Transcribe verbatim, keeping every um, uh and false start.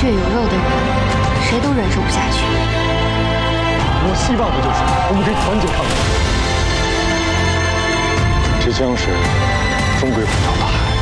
血有肉的人，谁都忍受不下去。 我希望的就是我们可以团结抗敌。这江水终归会到大海。